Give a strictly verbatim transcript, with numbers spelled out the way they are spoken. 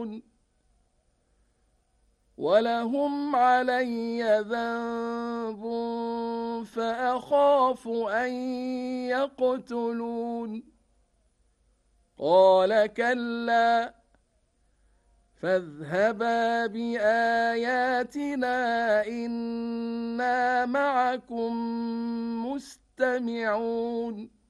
يعلمون ولهم علي ذنب فأخاف أن يقتلون قال كلا فاذهبا بآياتنا إنا معكم مستمعون